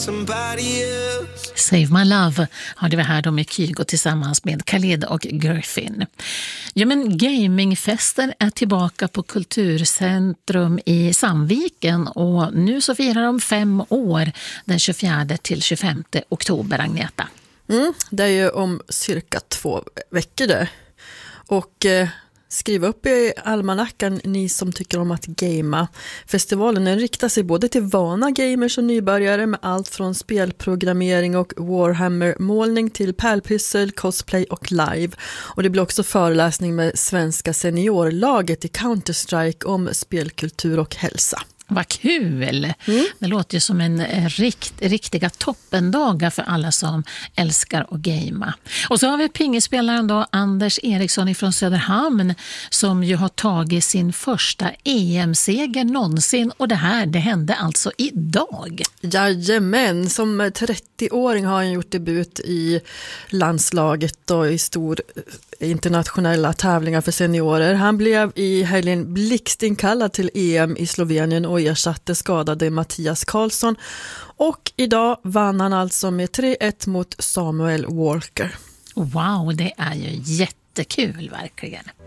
Save My Love hörde vi här då med Kygo tillsammans med Khaled och Griffin. Ja, men gamingfester är tillbaka på Kulturcentrum i Sandviken och nu så firar de 5 år den 24 till 25 oktober, Agneta. Det är ju om cirka 2 veckor det. Och skriv upp i almanackan ni som tycker om att gamea. Festivalen riktar sig både till vana gamers och nybörjare med allt från spelprogrammering och Warhammer-målning till pärlpyssel, cosplay och live. Och det blir också föreläsning med svenska seniorlaget i Counter-Strike om spelkultur och hälsa. Vad kul! Det låter ju som en riktiga toppendagar för alla som älskar att gamea. Och så har vi pingisspelaren då Anders Eriksson från Söderhamn som ju har tagit sin första EM-seger någonsin. Och det hände alltså idag. Jajamän, som 30-åring har han gjort debut i landslaget och i stor internationella tävlingar för seniorer. Han blev i helgen blixtinkallad till EM i Slovenien och ersatte skadade Mattias Karlsson. Och idag vann han alltså med 3-1 mot Samuel Walker. Wow, det är ju jättekul verkligen.